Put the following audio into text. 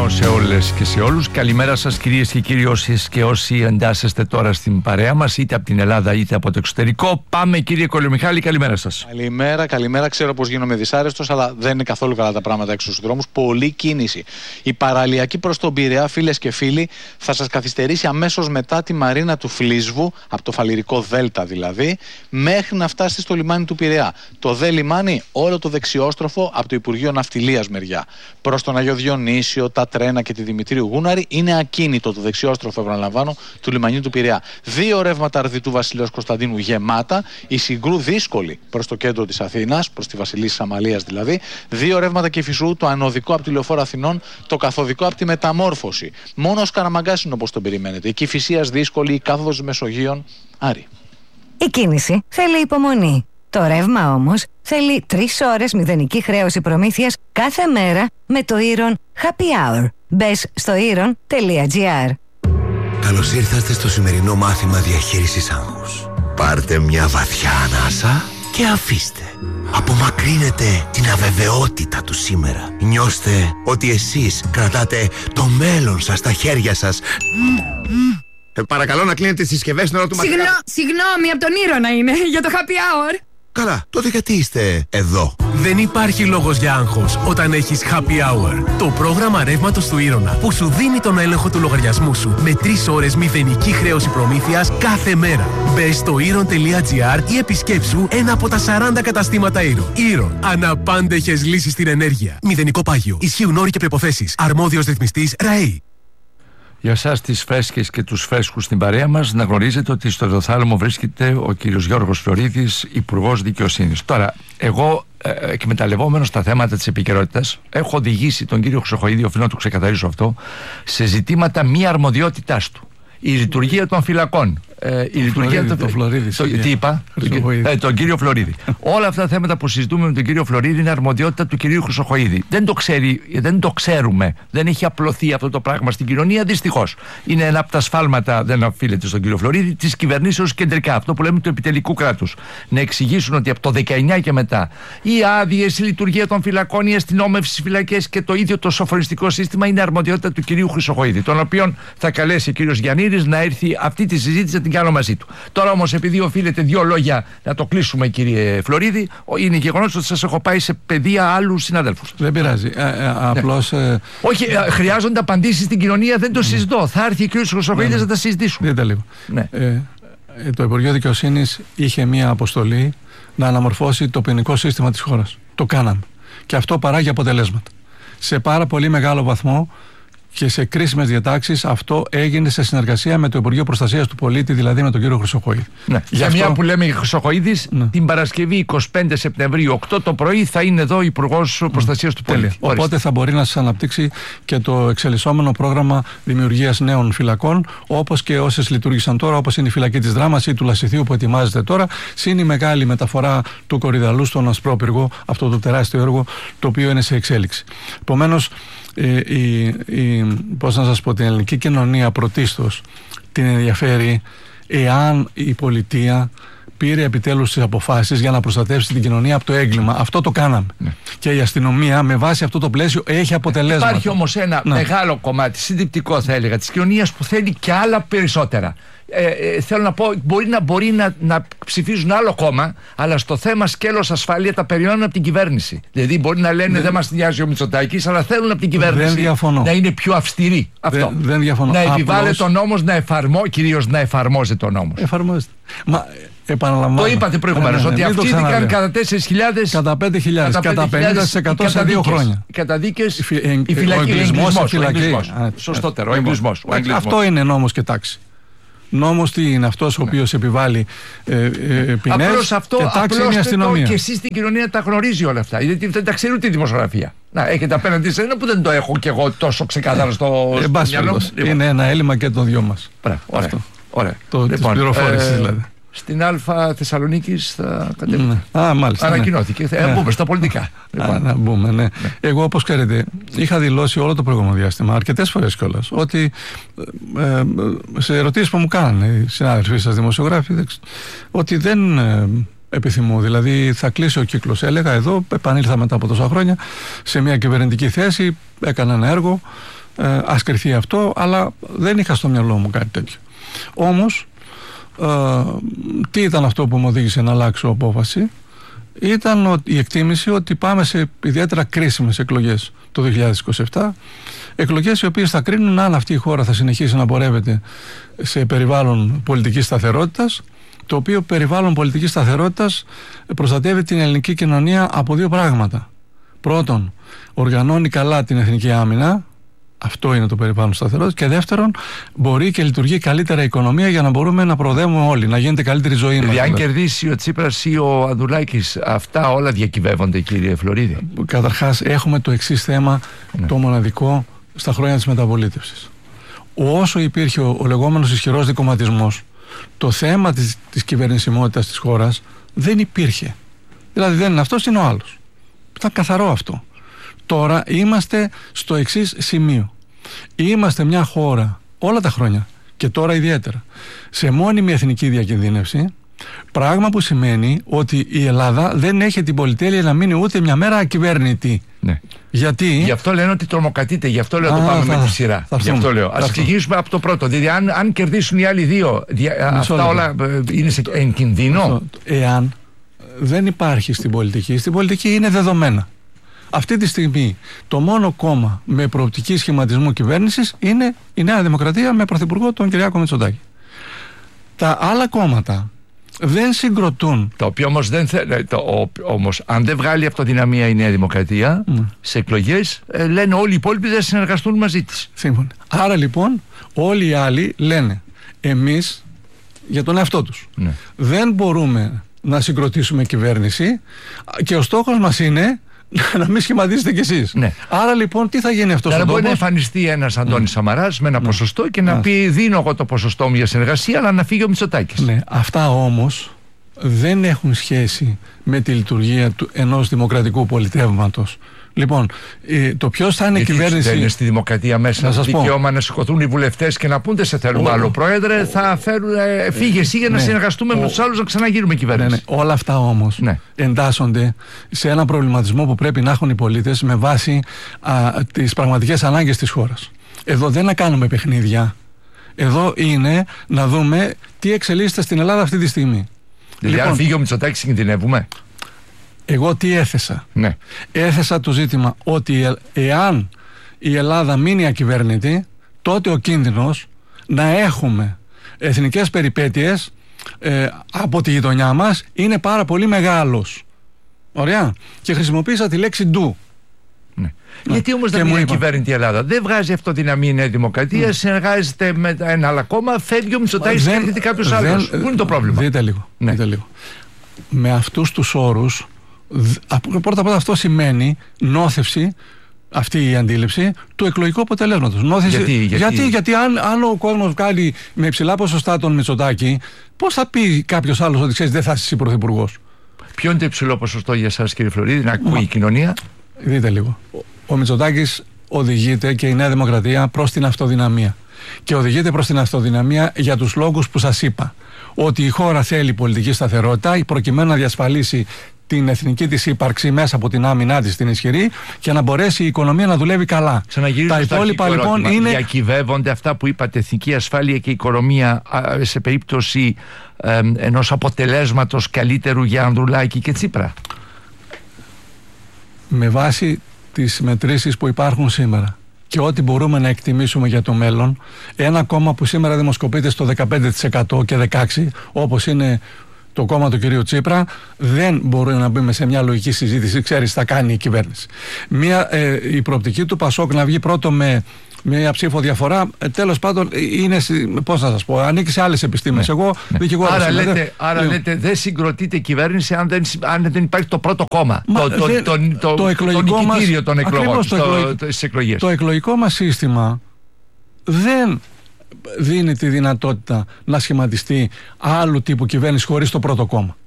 απόγευμα σε όλες και σε όλους. Καλημέρα σας κυρίες και κύριοι, όσες και όσοι εντάσσεστε τώρα στην παρέα μας, είτε από την Ελλάδα είτε από το εξωτερικό. Πάμε κύριε Κολομιχάλη, καλημέρα σας. Καλημέρα. Ξέρω πως γίνομαι δυσάρεστος, αλλά δεν είναι καθόλου καλά τα πράγματα έξω στους δρόμους. Πολλή κίνηση. Η παραλιακή προς τον Πειραιά, φίλες και φίλοι, θα σας καθυστερήσει αμέσως μετά τη μαρίνα του Φλίσβου, από το Φαλιρικό Δέλτα δηλαδή, μέχρι να φτάσει στο λιμάνι του Πειραιά. Το δε λιμάνι, όλο το δεξιόστροφο από το Υπουργείο Ναυτιλίας μεριά. Προς τον Αγιο Διονύσιο, τα τρένα και τη Δημητρίου Γούναρη είναι ακίνητο το δεξιόστροφο, επαναλαμβάνω, του λιμανιού του Πειραιά. 2 ρεύματα Αρδιτού Βασιλέως Κωνσταντίνου γεμάτα, η Συγκρού δύσκολη προς το κέντρο της Αθήνας, προς τη Βασιλίσσης Αμαλίας δηλαδή. 2 ρεύματα Κηφισού, το ανωδικό από τη Λεωφόρο Αθηνών, το καθοδικό από τη Μεταμόρφωση. Μόνο ο Καραμαγκάς είναι όπως τον περιμένετε. Η Κηφισίας δύσκολη, η κάθοδος Μεσογείων. Άρη. Η κίνηση θέλει υπομονή. Το ρεύμα όμως θέλει 3 ώρες μηδενική χρέωση προμήθειας κάθε μέρα με το Iron Happy Hour. Μπες στο iron.gr. Καλώς ήρθατε στο σημερινό μάθημα διαχείρισης άγχους. Πάρτε μια βαθιά ανάσα και αφήστε. Απομακρύνετε την αβεβαιότητα του σήμερα. Νιώστε ότι εσείς κρατάτε το μέλλον σας στα χέρια σας. Παρακαλώ να κλείνετε τις συσκευές στην ώρα του μαθήματος. Συγγνώμη, από τον Ήρωνα είναι, για το happy hour. Καλά, τότε γιατί είστε εδώ? Δεν υπάρχει λόγος για άγχος όταν έχεις happy hour. Το πρόγραμμα ρεύματος του Ήρωνα που σου δίνει τον έλεγχο του λογαριασμού σου με 3 ώρες μηδενική χρέωση προμήθειας κάθε μέρα. Μπες στο iron.gr ή επισκέψου ένα από τα 40 καταστήματα Iron. Iron. Αναπάντεχες λύσεις στην ενέργεια. Μηδενικό πάγιο. Ισχύουν όροι και προϋποθέσεις. Αρμόδιος ρυθμιστής ΡΑΕΗ. Για εσάς τις φρέσκες και τους φρέσκους στην παρέα μας, να γνωρίζετε ότι στο Εδωθάλαμο βρίσκεται ο κύριος Γιώργος Φλωρίδης, Υπουργός Δικαιοσύνης. Τώρα, εγώ εκμεταλλευόμενος τα θέματα της επικαιρότητας, έχω οδηγήσει τον κύριο Χρυσοχοΐδη, οφείλω να το ξεκαθαρίσω αυτό, σε ζητήματα μη αρμοδιότητάς του. Η λειτουργία των φυλακών. Η λειτουργία του Φλωρίδη. Τι είπα? Τον κύριο Φλωρίδη. Όλα αυτά τα θέματα που συζητούμε με τον κύριο Φλωρίδη είναι αρμοδιότητα του κυρίου Χρυσοχοΐδη. Δεν το ξέρουμε. Δεν έχει απλωθεί αυτό το πράγμα στην κοινωνία, δυστυχώς. Είναι ένα από τα σφάλματα, δεν οφείλεται στον κύριο Φλωρίδη, της κυβερνήσεως κεντρικά. Αυτό που λέμε του επιτελικού κράτους. Να εξηγήσουν ότι από το 19 και μετά οι άδειες, η λειτουργία των φυλακών, η αστυνόμευση στις φυλακές και το ίδιο το σοφοριστικό σύστημα είναι αρμοδιότητα του κυρίου Χρυσοχοΐδη. Τον οποίον θα καλέσει ο κύριος Γιαννίδης να έρθει αυτή τη συζήτηση να την κάνω μαζί του. Τώρα όμως, επειδή οφείλετε 2 λόγια να το κλείσουμε, κύριε Φλωρίδη, είναι γεγονός ότι σας έχω πάει σε παιδεία άλλους συναδέλφους. Δεν πειράζει. Απλώς. Όχι, χρειάζονται απαντήσεις στην κοινωνία, δεν το συζητώ. Θα έρθει ο κύριος Χρυσοχοΐδης να τα συζητήσουμε. Δείτε λίγο. Ναι. Το Υπουργείο Δικαιοσύνης είχε μία αποστολή να αναμορφώσει το ποινικό σύστημα της χώρας. Το κάναμε. Και αυτό παράγει αποτελέσματα. Σε πάρα πολύ μεγάλο βαθμό και σε κρίσιμες διατάξεις αυτό έγινε σε συνεργασία με το Υπουργείο Προστασίας του Πολίτη, δηλαδή με τον κύριο Χρυσοχοΐδη. Ναι. Για μια που λέμε Χρυσοχοΐδης, την Παρασκευή 25 Σεπτεμβρίου 8 το πρωί θα είναι εδώ ο Υπουργός Προστασίας του Πολίτη. Οπότε θα μπορεί να σας αναπτύξει και το εξελισσόμενο πρόγραμμα δημιουργίας νέων φυλακών, όπως και όσες λειτουργήσαν τώρα, όπως είναι η φυλακή της Δράμας ή του Λασιθίου που ετοιμάζεται τώρα, συν η μεγάλη μεταφορά του Κορυδαλού στον Ασπρόπυργο, αυτό το τεράστιο έργο το οποίο είναι σε εξέλιξη. Επομένως, πώς να σας πω, την ελληνική κοινωνία πρωτίστως την ενδιαφέρει εάν η πολιτεία πήρε επιτέλους τις αποφάσεις για να προστατεύσει την κοινωνία από το έγκλημα. Αυτό το κάναμε. Ναι. Και η αστυνομία με βάση αυτό το πλαίσιο έχει αποτελέσματα. Υπάρχει όμως ένα μεγάλο κομμάτι, συντριπτικό θα έλεγα, της κοινωνίας που θέλει και άλλα περισσότερα. Θέλω να πω, μπορεί να ψηφίζουν άλλο κόμμα, αλλά στο θέμα σκέλος ασφάλεια τα περιμένουν από την κυβέρνηση. Δηλαδή μπορεί να λένε δεν μας νοιάζει ο Μητσοτάκης, αλλά θέλουν από την κυβέρνηση να είναι πιο αυστηρή. Αυτό. Δεν διαφωνώ. Να επιβάλλεται ο νόμος, κυρίως να εφαρμόζεται ο νόμος. Εφαρμόζεται. Επαναλαμβάνω. Το είπατε προηγουμένως, ότι αυξήθηκαν κατά 4.000, κατά 5.000, κατά 50% σε 2 χρόνια. Οι καταδίκες, η φυλακή, ο εγκλισμός. Σωστότερο, ο εγκλισμός. Αυτό είναι νόμος και τάξη. Νόμος τι είναι αυτός ο οποίος επιβάλλει ποινές και τάξη είναι η αστυνομία. Και εσείς στην κοινωνία τα γνωρίζει όλα αυτά, γιατί δεν τα ξέρει ούτε η δημοσιογραφία. Να, έχετε απέναντι σε ένα που δεν το έχω κι εγώ τόσο ξεκάθαρα στο μυαλό μου. Είναι ένα έλλειμμα και των δυο μας. Ωραία. Της πληροφόρησης δηλαδή. Στην Α Θεσσαλονίκης θα κατέβει. Μάλιστα. Ανακοινώθηκε. Θα μπούμε στα πολιτικά. Να μπούμε, ναι. Εγώ, όπως ξέρετε, είχα δηλώσει όλο το προηγούμενο διάστημα, αρκετές φορές κιόλας, ότι σε ερωτήσεις που μου κάνανε οι συνάδελφοι σας δημοσιογράφοι, ότι δεν επιθυμούν. Δηλαδή θα κλείσει ο κύκλος. Έλεγα εδώ, επανήλθα μετά από τόσα χρόνια σε μια κυβερνητική θέση, έκανα ένα έργο, ας κριθεί αυτό, αλλά δεν είχα στο μυαλό μου κάτι τέτοιο. Όμως, τι ήταν αυτό που μου οδήγησε να αλλάξω απόφαση? Ήταν η εκτίμηση ότι πάμε σε ιδιαίτερα κρίσιμες εκλογές το 2027, εκλογές οι οποίες θα κρίνουν αν αυτή η χώρα θα συνεχίσει να πορεύεται σε περιβάλλον πολιτικής σταθερότητας, το οποίο περιβάλλον πολιτικής σταθερότητας προστατεύει την ελληνική κοινωνία από δύο πράγματα. Πρώτον, οργανώνει καλά την εθνική άμυνα, αυτό είναι το περιβάλλον σταθερότητας, και δεύτερον, μπορεί και λειτουργεί καλύτερα η οικονομία για να μπορούμε να προοδεύουμε όλοι, να γίνεται καλύτερη ζωή μας. Δηλαδή, αν κερδίσει ο Τσίπρας ή ο Ανδρουλάκης, αυτά όλα διακυβεύονται, κύριε Φλωρίδη? Καταρχάς, έχουμε το εξής θέμα, το μοναδικό στα χρόνια της μεταπολίτευσης. Όσο υπήρχε ο λεγόμενος ισχυρός δικομματισμός, το θέμα της κυβερνησιμότητας της χώρας δεν υπήρχε. Δηλαδή, δεν είναι αυτός, είναι ο άλλος. Ήταν καθαρό αυτό. Τώρα είμαστε στο εξής σημείο. Είμαστε μια χώρα όλα τα χρόνια και τώρα ιδιαίτερα σε μόνιμη εθνική διακινδύνευση, πράγμα που σημαίνει ότι η Ελλάδα δεν έχει την πολυτέλεια να μείνει ούτε μια μέρα ακυβέρνητη. Ναι. Γιατί? Γι' αυτό λένε ότι τρομοκρατείται, γι' αυτό λέω το πάμε με τη σειρά. Γι' αυτό λέω. Ας ξεκινήσουμε από το πρώτο. Δηλαδή, αν κερδίσουν οι άλλοι δύο, αυτά όλα είναι εν κινδύνο. Εάν δεν υπάρχει στην πολιτική είναι δεδομένα. Αυτή τη στιγμή το μόνο κόμμα με προοπτική σχηματισμού κυβέρνησης είναι η Νέα Δημοκρατία με πρωθυπουργό τον Κυριάκο Μητσοτάκη. Τα άλλα κόμματα δεν συγκροτούν. Το οποίο όμως αν δεν βγάλει αυτοδυναμία η Νέα Δημοκρατία σε εκλογές, λένε όλοι οι υπόλοιποι δεν συνεργαστούν μαζί της. Σύμφωνα. Άρα λοιπόν όλοι οι άλλοι λένε εμείς για τον εαυτό τους δεν μπορούμε να συγκροτήσουμε κυβέρνηση και ο στόχος μας είναι να μην σχηματίσετε κι εσείς. Ναι. Άρα λοιπόν τι θα γίνει αυτό? Άρα μπορεί να εμφανιστεί ένας Αντώνης Σαμαράς με ένα ποσοστό και να πει δίνω εγώ το ποσοστό μου για συνεργασία, αλλά να φύγει ο Μητσοτάκης. Ναι. Αυτά όμως δεν έχουν σχέση με τη λειτουργία ενός δημοκρατικού πολιτεύματος. Λοιπόν, το ποιος θα είναι η κυβέρνηση. Δεν είναι στη δημοκρατία μέσα δικαίωμα να σηκωθούν οι βουλευτές και να πούν δεν σε θέλουμε άλλο πρόεδρε, θα φέρουν φύγε εσύ για να συνεργαστούμε με τους άλλους να ξαναγίνουμε κυβέρνηση. Ναι. Όλα αυτά όμως εντάσσονται σε ένα προβληματισμό που πρέπει να έχουν οι πολίτες με βάση τις πραγματικές ανάγκες της χώρας. Εδώ δεν να κάνουμε παιχνίδια. Εδώ είναι να δούμε τι εξελίσσεται στην Ελλάδα αυτή τη στιγμή. Δηλαδή, αν φύγει ο Μητσοτάκης, κινδυνεύουμε. Εγώ τι έθεσα? Ναι. Έθεσα το ζήτημα ότι εάν η Ελλάδα μείνει ακυβέρνητη, τότε ο κίνδυνος να έχουμε εθνικές περιπέτειες από τη γειτονιά μας είναι πάρα πολύ μεγάλος. Ωραία. Και χρησιμοποίησα τη λέξη ντου. Ναι. Γιατί όμως δεν είναι κυβέρνητη η Ελλάδα? Δεν βγάζει αυτοδυναμία η Νέα Δημοκρατία, συνεργάζεται με ένα άλλο κόμμα, φεύγει ο Μητσοτάκης και έρχεται κάποιος άλλος. Πού είναι το πρόβλημα? Δείτε λίγο. Με αυτούς τους όρους, πρώτα απ' όλα αυτό σημαίνει νόθευση, αυτή η αντίληψη του εκλογικού αποτελέσματος. Γιατί αν ο κόσμος βγάλει με υψηλά ποσοστά τον Μητσοτάκη, πώς θα πει κάποιος άλλος ότι ξέρεις δεν θα είσαι πρωθυπουργός? Ποιο είναι το υψηλό ποσοστό για εσάς, κύριε Φλωρίδη, να ακούει η κοινωνία? Δείτε λίγο. Ο Μητσοτάκης οδηγείται και η Νέα Δημοκρατία προς την αυτοδυναμία. Και οδηγείται προς την αυτοδυναμία για τους λόγους που σας είπα. Ότι η χώρα θέλει πολιτική σταθερότητα προκειμένου να διασφαλίσει την εθνική της ύπαρξη μέσα από την άμυνά της την ισχυρή και να μπορέσει η οικονομία να δουλεύει καλά. Τα υπόλοιπα λοιπόν είναι. Διακυβεύονται αυτά που είπατε, εθνική ασφάλεια και οικονομία, σε περίπτωση ενός αποτελέσματος καλύτερου για Ανδρουλάκη και Τσίπρα? Με βάση τις μετρήσεις που υπάρχουν σήμερα και ό,τι μπορούμε να εκτιμήσουμε για το μέλλον, ένα κόμμα που σήμερα δημοσκοπείται στο 15% και 16%, όπως είναι το κόμμα του κυρίου Τσίπρα, δεν μπορεί να μπούμε σε μια λογική συζήτηση, ξέρεις, θα κάνει η κυβέρνηση. Η προοπτική του Πασόκ να βγει πρώτο με μια ψήφο διαφορά, τέλος πάντων είναι, πώς να σας πω, ανήκει σε άλλες επιστήμες. Εγώ δικηγόρος. Άρα λέτε δεν συγκροτείται κυβέρνηση αν δεν υπάρχει το πρώτο κόμμα, το νικητήριο των εκλογών στις εκλογές. Το εκλογικό μας σύστημα δεν δίνει τη δυνατότητα να σχηματιστεί άλλου τύπου κυβέρνηση χωρίς το πρώτο κόμμα.